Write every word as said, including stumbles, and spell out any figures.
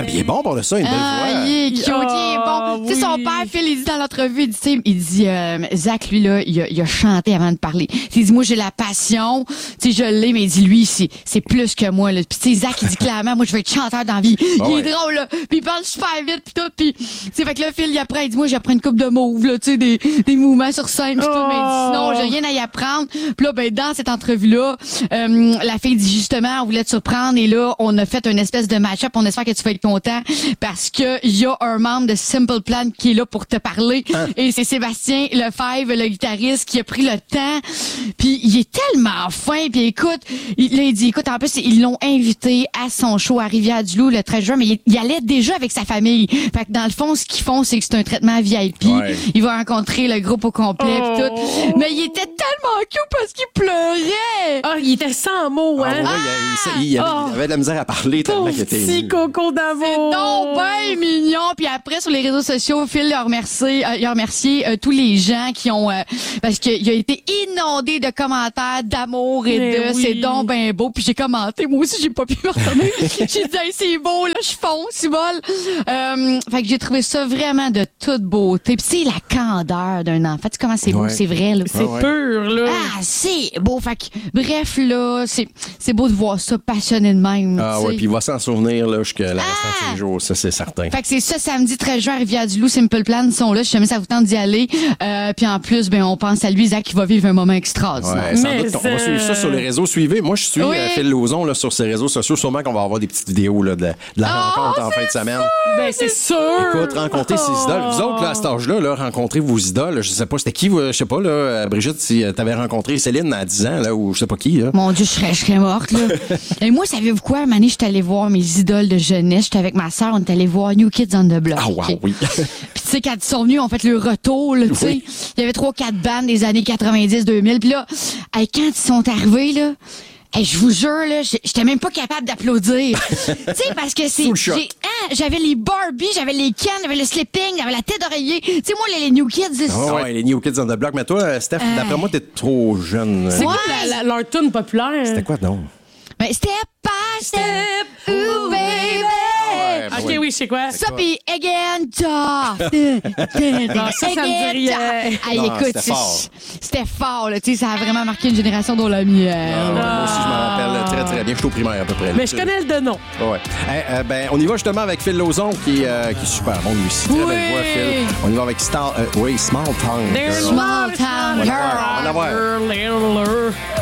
puis il est bon pour le ça, une belle Ah, voix. il est cute, il est Ah, bon. Tu sais, son oui. père, Phil, il dit dans l'entrevue, il dit, tu sais, il dit, euh, Zach, lui, là, il a, il a chanté avant de parler. Il dit, moi, j'ai la passion, tu sais, je l'ai, mais il dit, lui, c'est, c'est plus que moi, là. Puis, tu sais, Zach, il dit clairement, moi, je vais être chanteur dans la vie. Ah il ouais. est drôle, là. Puis, il parle super vite, puis tout. Puis, tu sais, fait que là, Phil, il apprend, il dit, moi, j'apprends une coupe de moves, là, tu sais, des, des mouvements sur scène, puis tout. Mais il dit, sinon, j'ai rien à y apprendre. Puis là, ben, dans cette entrevue-là, euh, la fille dit, justement, on voulait te surprendre, et là, on a fait une espèce de match-up. On espère que tu vas être content, parce que il y a un membre de Simple Plan qui est là pour te parler. Hein? Et c'est Sébastien Lefebvre, le guitariste, qui a pris le temps. Puis il est tellement fin. Puis écoute, il, là, il dit, écoute, en plus, ils l'ont invité à son show à Rivière-du-Loup le treize juin, mais il, il allait déjà avec sa famille. Fait que dans le fond, ce qu'ils font, c'est que c'est un traitement V I P. Ouais. Il va rencontrer le groupe au complet, Oh. puis tout. Mais il était tellement cute parce qu'il pleurait. Ah, il était sans mots, Ah, hein? ouais, il, il- il- il avait, Oh. il avait de la misère à parler tellement Pauvre qu'il était petit ému. coco d'amour. C'est donc ben mignon. Puis après, sur les réseaux sociaux, Phil a remercié, euh, il a remercié euh, tous les gens qui ont... euh, parce qu'il a été inondé de commentaires d'amour et Mais de oui. c'est donc ben beau. Puis j'ai commenté. Moi aussi, j'ai pas pu me retenir. J'ai dit, hey, c'est beau, là, je fonce, c'est bol. Euh, fait que j'ai trouvé ça vraiment de toute beauté. Puis c'est la candeur d'un enfant. Tu sais comment c'est beau, Ouais. c'est vrai, là. C'est Ah ouais. pur, là. Ah, c'est beau. Fait que, bref, là, c'est, c'est beau de voir ça passionné de même. Ah tu ouais, sais. puis il va s'en souvenir là, jusqu'à la restante Ah! de ses jours, ça c'est certain. Fait que c'est ça, samedi treize juin à Rivière-du-Loup, Simple Plan sont là, si jamais ça vous tente d'y aller. Euh, puis en plus, ben on pense à lui, Zach, qui va vivre un moment extraordinaire. Ouais, sans Mais doute qu'on va euh, suivre ça sur les réseaux. Suivez. Moi, je suis Oui. euh, Phil Lauzon là, sur ses réseaux sociaux. Sûrement qu'on va avoir des petites vidéos là, de, de la Oh, rencontre en fin de semaine. Ben, c'est sûr. Écoute, rencontrer ses idoles. Vous autres, là, à cet âge-là, là, rencontrer vos idoles, je sais pas, c'était qui, vous, je sais pas, là, euh, Brigitte, si euh, t'avais rencontré Céline à dix ans, là, ou je sais pas qui, là. Mon Dieu, je serais, je serais morte, là. Et moi, savez-vous quoi? Un année, je suis allée voir mes idoles de jeunesse. J'étais avec ma sœur, on est allé voir New Kids on the Block. Ah, wow, OK? oui. Puis tu sais, quand ils sont venus, on fait le retour, là, tu sais. Oui. Il y avait trois, quatre bandes des années quatre-vingt-dix, deux mille. Puis là, hey, quand ils sont arrivés, là, hey, je vous jure, là, j'- j'étais même pas capable d'applaudir. Tu sais, parce que c'est... Sous le choc. j'ai- hein, j'avais les Barbie, j'avais les Ken, j'avais le Sleeping, j'avais la tête d'oreiller. Tu sais, moi, les, les New Kids, c'est... Ah ouais, les New Kids on the Block. Mais toi, euh, Steph, Euh. d'après moi, t'es trop jeune. C'est Ouais. quoi la, la- leur tune populaire? C'était quoi, donc? Ben, step by step, ooh, baby. Ouais, ben Ok, oui. oui, je sais quoi. Ça, pis again, top. Non, ça, ça me dit rien. Hey, Non, écoute, c'était fort. c'est- c'était fort, là. Tu sais, ça a vraiment marqué une génération dont la mienne. Ah, ouais, moi aussi, je m'en rappelle très, très bien. Je suis au primaire, à peu près. là. Mais je connais le de nom. Ouais. Hey, euh, ben, on y va justement avec Phil Lauzon, qui, euh, qui est super bon, lui aussi. Très Oui. belle voix, Phil. On y va avec Star, euh, oui, Small Town. There's Girl. Small Town On va la Girl. voir, on va la voir. Girl, girl, girl.